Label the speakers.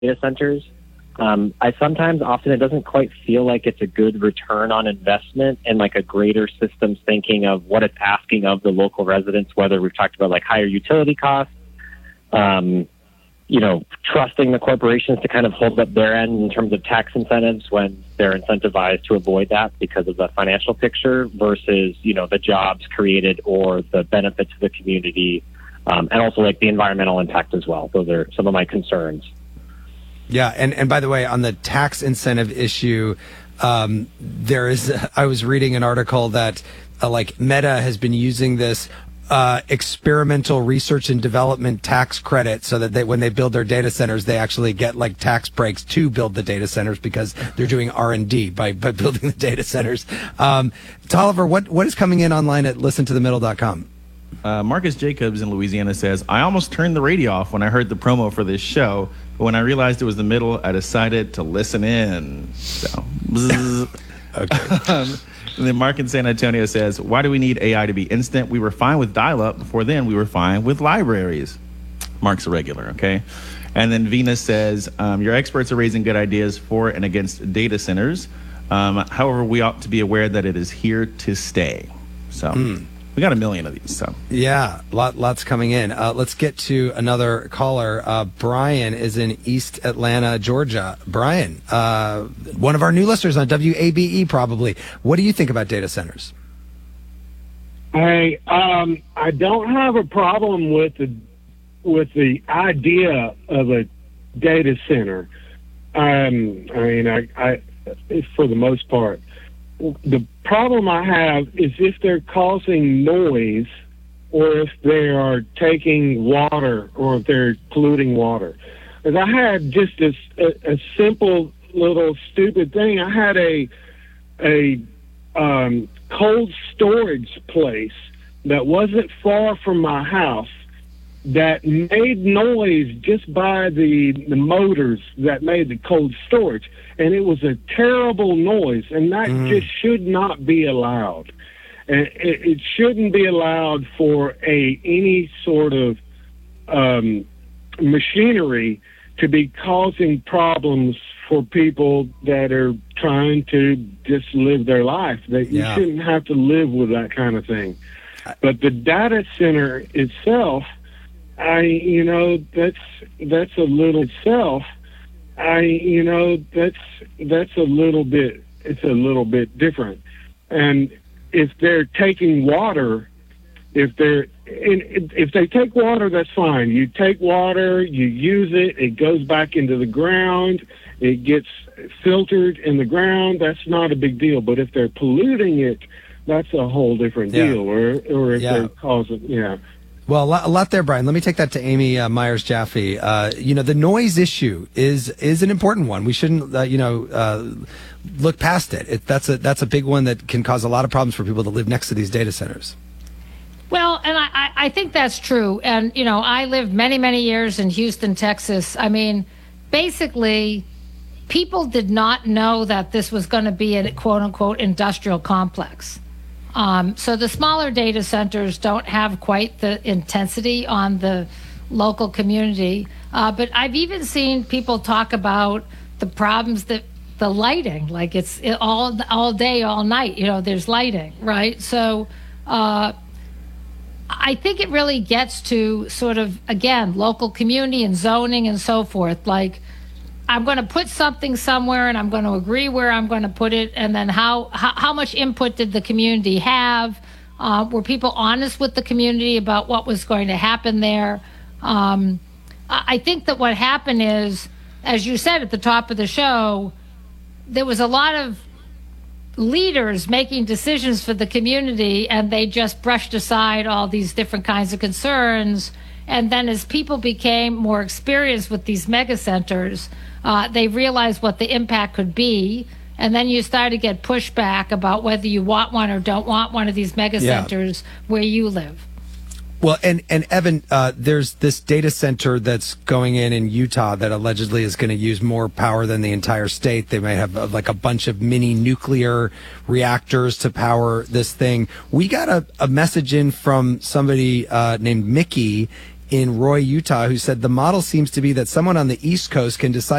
Speaker 1: data centers, often it doesn't quite feel like it's a good return on investment and like a greater systems thinking of what it's asking of the local residents, whether we've talked about like higher utility costs, trusting the corporations to kind of hold up their end in terms of tax incentives when they're incentivized to avoid that because of the financial picture versus, the jobs created or the benefit to the community, and also like the environmental impact as well. Those are some of my concerns.
Speaker 2: Yeah, and by the way, on the tax incentive issue, I was reading an article that Meta has been using this experimental research and development tax credit so that when they build their data centers, they actually get like tax breaks to build the data centers because they're doing R&D by building the data centers. Tolliver, what is coming in online at listentothemiddle.com?
Speaker 3: Marcus Jacobs in Louisiana says, I almost turned the radio off when I heard the promo for this show, but when I realized it was the middle, I decided to listen in. So, okay. And then Mark in San Antonio says, why do we need AI to be instant? We were fine with dial-up. Before then, we were fine with libraries. Mark's a regular, okay? And then Venus says, your experts are raising good ideas for and against data centers. However, we ought to be aware that it is here to stay. So we got a million of these. So
Speaker 2: yeah, lots coming in. Let's get to another caller. Brian is in East Atlanta, Georgia. Brian, one of our new listeners on WABE probably. What do you think about data centers?
Speaker 4: Hey, I don't have a problem with the idea of a data center. I for the most part. The problem I have is if they're causing noise or if they are taking water or if they're polluting water. Because I had just a simple little stupid thing. I had a cold storage place that wasn't far from my house that made noise just by the motors that made the cold storage. And it was a terrible noise, and that just should not be allowed. And it shouldn't be allowed for any sort of machinery to be causing problems for people that are trying to just live their life. That you shouldn't have to live with that kind of thing. But the data center itself, that's a little itself. That's a little bit. It's a little bit different. And if they're taking water, if they take water, that's fine. You take water, you use it, it goes back into the ground, it gets filtered in the ground. That's not a big deal. But if they're polluting it, that's a whole different deal. Or if they're causing,
Speaker 2: Well, a lot there, Brian. Let me take that to Amy Myers Jaffe. The noise issue is an important one. We shouldn't, look past it. That's a big one that can cause a lot of problems for people that live next to these data centers.
Speaker 5: Well, and I think that's true. And, I lived many, many years in Houston, Texas. I mean, basically, people did not know that this was going to be a quote-unquote industrial complex. So the smaller data centers don't have quite the intensity on the local community. But I've even seen people talk about the problems that the lighting, like it's all day, all night, there's lighting, right? So I think it really gets to sort of, again, local community and zoning and so forth. Like, I'm going to put something somewhere and I'm going to agree where I'm going to put it. And then how much input did the community have? Were people honest with the community about what was going to happen there? I think that what happened is, as you said at the top of the show, there was a lot of leaders making decisions for the community and they just brushed aside all these different kinds of concerns. And then as people became more experienced with these mega centers, they realized what the impact could be. And then you start to get pushback about whether you want one or don't want one of these mega centers where you live.
Speaker 2: Well, and Evan, there's this data center that's going in Utah that allegedly is going to use more power than the entire state. They might have like a bunch of mini nuclear reactors to power this thing. We got a message in from somebody named Mickey in Roy, Utah, who said the model seems to be that someone on the East Coast can decide